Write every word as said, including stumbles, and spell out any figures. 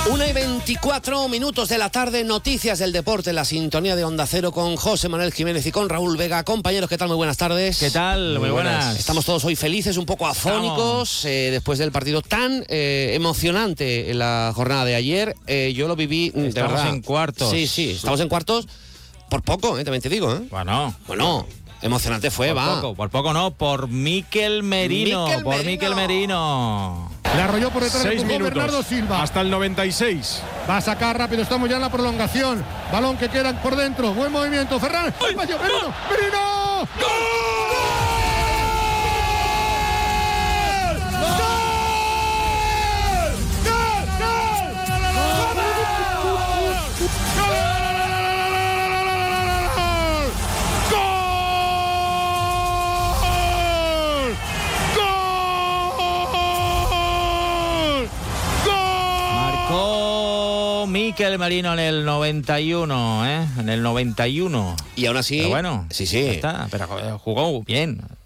una y veinticuatro minutos de la tarde, noticias del deporte, la sintonía de Onda Cero con José Manuel Jiménez y con Raúl Vega. Compañeros, ¿qué tal? Muy buenas tardes. ¿Qué tal? Muy, Muy buenas. buenas. Estamos todos hoy felices, un poco afónicos, eh, después del partido tan eh, emocionante en la jornada de ayer. Eh, yo lo viví, de estamos verdad. en cuartos. Sí, sí, estamos en cuartos por poco, eh, también te digo. ¿eh? Bueno. Bueno. Emocionante fue, por va. Poco, por poco no, por Mikel Merino. Mikel por Merino. Mikel Merino. Le arrolló por detrás Seis el minutos, Bernardo Silva. hasta el noventa y seis. Va a sacar rápido, estamos ya en la prolongación. Balón que queda por dentro, buen movimiento. Ferran, espacio, Merino, Merino. ¡Gol! Mikel Merino en el noventa y uno, ¿eh? En el noventa y uno. Y aún así... Pero bueno, sí, sí. Está, pero jugó bien.